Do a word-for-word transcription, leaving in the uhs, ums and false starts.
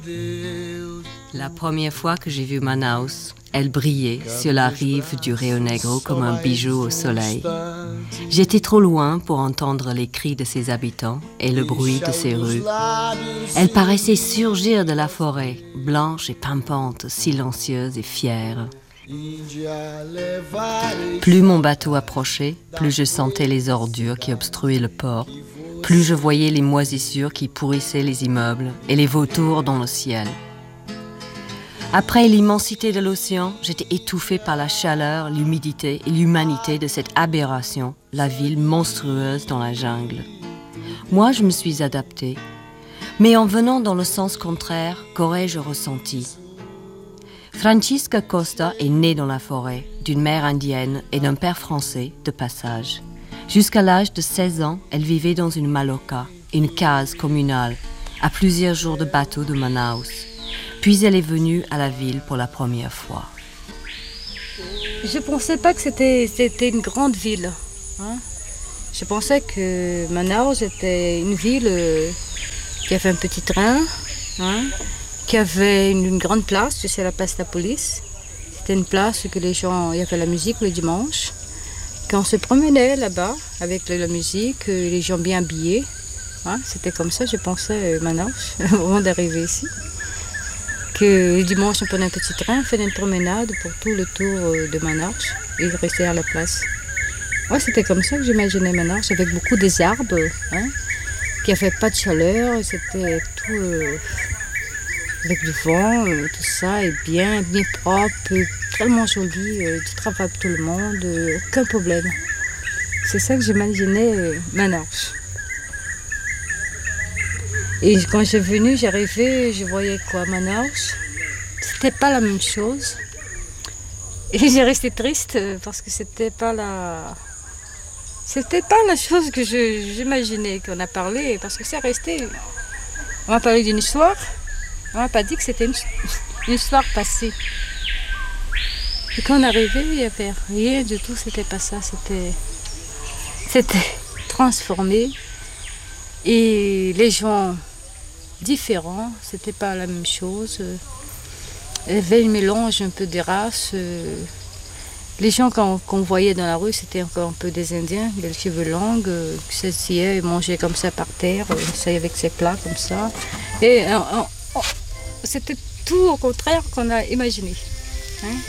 La première fois que j'ai vu Manaus, elle brillait sur la rive du Rio Negro comme un bijou au soleil. J'étais trop loin pour entendre les cris de ses habitants et le bruit de ses rues. Elle paraissait surgir de la forêt, blanche et pimpante, silencieuse et fière. Plus mon bateau approchait, plus je sentais les ordures qui obstruaient le port, plus je voyais les moisissures qui pourrissaient les immeubles et les vautours dans le ciel. Après l'immensité de l'océan, j'étais étouffée par la chaleur, l'humidité et l'humanité de cette aberration, la ville monstrueuse dans la jungle. Moi, je me suis adaptée. Mais en venant dans le sens contraire, qu'aurais-je ressenti ? Francisca Costa est née dans la forêt, d'une mère indienne et d'un père français de passage. Jusqu'à l'âge de seize ans, elle vivait dans une maloca, une case communale, à plusieurs jours de bateau de Manaus. Puis elle est venue à la ville pour la première fois. Je ne pensais pas que c'était, c'était une grande ville. Hein. Je pensais que Manaus était une ville euh, qui avait un petit train, hein, qui avait une, une grande place, tu sais, la place de la police. C'était une place où les gens, il y avait la musique le dimanche. Quand on se promenait là-bas avec la, la musique, les gens bien habillés. Hein, c'était comme ça, je pensais, Manaus, avant d'arriver ici. Que le dimanche, on prenait un petit train, on faisait une promenade pour tout le tour de Manaus et restait à la place. Ouais, c'était comme ça que j'imaginais Manaus, avec beaucoup des arbres, hein, qui n'avaient pas de chaleur, c'était tout euh, avec du vent, euh, tout ça, et bien, bien propre, tellement joli, euh, du travail pour tout le monde, euh, aucun problème. C'est ça que j'imaginais euh, Manaus. Et quand je suis venue, j'arrivais, je voyais quoi, Manaus. C'était pas la même chose. Et j'ai resté triste parce que c'était pas la... C'était pas la chose que je, j'imaginais qu'on a parlé, parce que c'est resté... On m'a parlé d'une histoire, on m'a pas dit que c'était une, une histoire passée. Et quand on arrivait, il n'y avait rien du tout, c'était pas ça, c'était... C'était transformé. Et les gens... différents, c'était pas la même chose. Il y avait un mélange un peu des races. Les gens qu'on, qu'on voyait dans la rue, c'était encore un peu des Indiens, les cheveux longs, qui s'assiaient et mangeaient comme ça par terre, ça avec ses plats comme ça. Et on, on, c'était tout au contraire qu'on a imaginé. Hein?